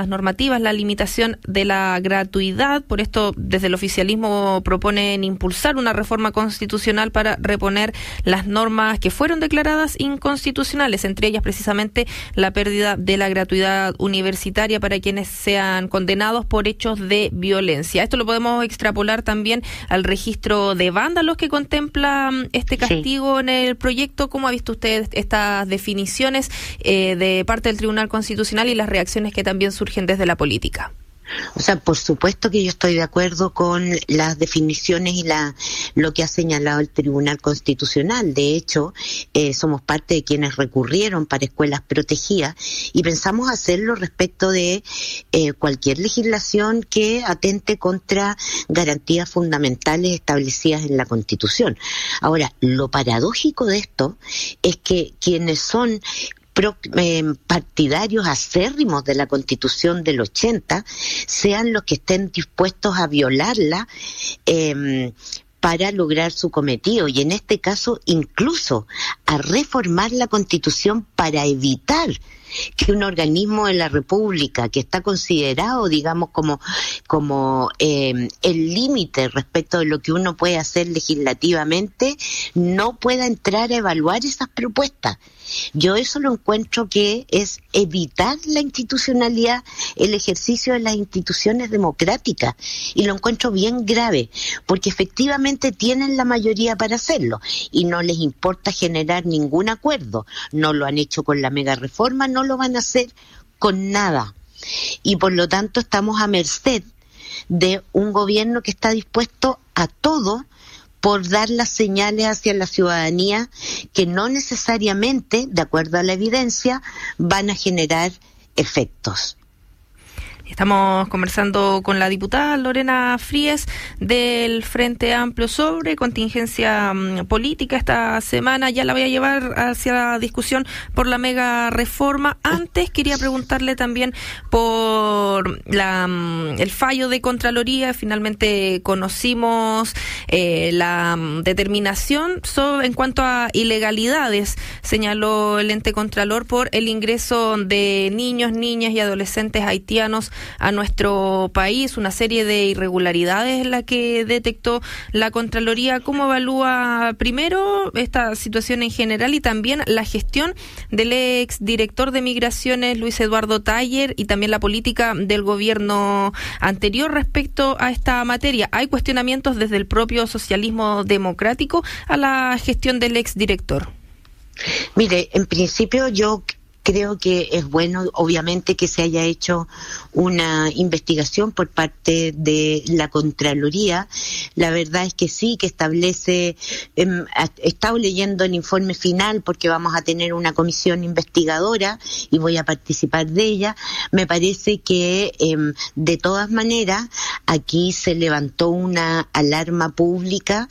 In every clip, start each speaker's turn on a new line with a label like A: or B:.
A: las normativas la limitación de la gratuidad. Por esto, desde el oficialismo proponen impulsar una reforma constitucional para reponer las normas que fueron declaradas inconstitucionales, entre ellas precisamente la pérdida de la gratuidad universitaria para quienes sean condenados por hechos de violencia. Esto lo podemos extrapolar también al registro de vándalos que contempla este castigo en el proyecto. ¿Cómo ha visto usted estas definiciones de parte del Tribunal Constitucional y las reacciones que también surgen desde la política?
B: O sea, por supuesto que yo estoy de acuerdo con las definiciones y lo que ha señalado el Tribunal Constitucional. De hecho, somos parte de quienes recurrieron para escuelas protegidas y pensamos hacerlo respecto de cualquier legislación que atente contra garantías fundamentales establecidas en la Constitución. Ahora, lo paradójico de esto es que quienes son partidarios acérrimos de la Constitución del 80 sean los que estén dispuestos a violarla para lograr su cometido, y en este caso incluso a reformar la Constitución para evitar que un organismo de la República que está considerado, digamos, como el límite respecto de lo que uno puede hacer legislativamente, no pueda entrar a evaluar esas propuestas. Yo eso lo encuentro que es evitar la institucionalidad, el ejercicio de las instituciones democráticas, y lo encuentro bien grave, porque efectivamente tienen la mayoría para hacerlo y no les importa generar ningún acuerdo. No lo han hecho con la mega reforma, no lo van a hacer con nada, y por lo tanto estamos a merced de un gobierno que está dispuesto a todo por dar las señales hacia la ciudadanía que no necesariamente, de acuerdo a la evidencia, van a generar efectos.
A: Estamos conversando con la diputada Lorena Fríes del Frente Amplio sobre contingencia política esta semana. Ya la voy a llevar hacia la discusión por la mega reforma. Antes quería preguntarle también por el fallo de Contraloría. Finalmente conocimos la determinación en cuanto a ilegalidades. Señaló el ente Contralor por el ingreso de niños, niñas y adolescentes haitianos a nuestro país, una serie de irregularidades la que detectó la Contraloría. ¿Cómo evalúa primero esta situación en general y también la gestión del ex director de Migraciones, Luis Eduardo Taller, y también la política del gobierno anterior respecto a esta materia? ¿Hay cuestionamientos desde el propio socialismo democrático a la gestión del ex director?
B: Mire, en principio yo creo que es bueno, obviamente, que se haya hecho una investigación por parte de la Contraloría. La verdad es que sí, que establece, he estado leyendo el informe final porque vamos a tener una comisión investigadora y voy a participar de ella. Me parece que de todas maneras aquí se levantó una alarma pública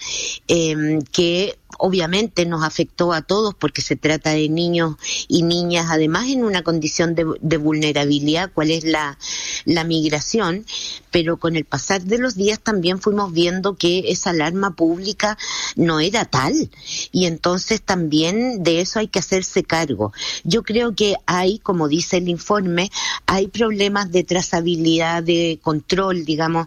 B: que obviamente nos afectó a todos porque se trata de niños y niñas, además en una condición de vulnerabilidad, cuál es la migración, pero con el pasar de los días también fuimos viendo que esa alarma pública no era tal, y entonces también de eso hay que hacerse cargo. Yo creo que hay, como dice el informe, hay problemas de trazabilidad, de control, digamos,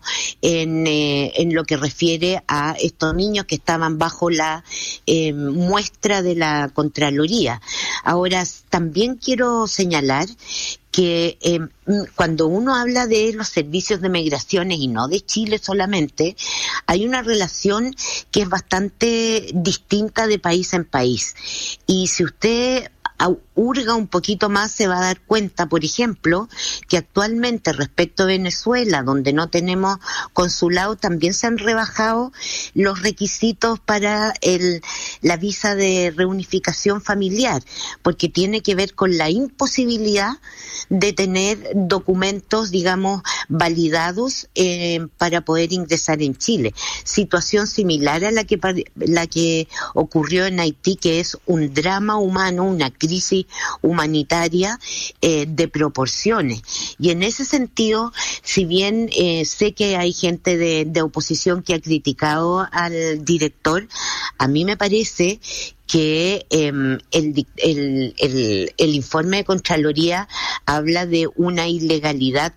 B: en lo que refiere a estos niños que estaban bajo la muestra de la Contraloría. Ahora, también quiero señalar que cuando uno habla de los servicios de migraciones y no de Chile solamente, hay una relación que es bastante distinta de país en país. Y si usted hurga un poquito más, se va a dar cuenta, por ejemplo, que actualmente respecto a Venezuela, donde no tenemos consulado, también se han rebajado los requisitos para la visa de reunificación familiar, porque tiene que ver con la imposibilidad de tener documentos, digamos, validados para poder ingresar en Chile. Situación similar a la que ocurrió en Haití, que es un drama humano, una crisis humanitaria de proporciones. Y en ese sentido, si bien sé que hay gente de oposición que ha criticado al director, a mí me parece que el informe de Contraloría habla de una ilegalidad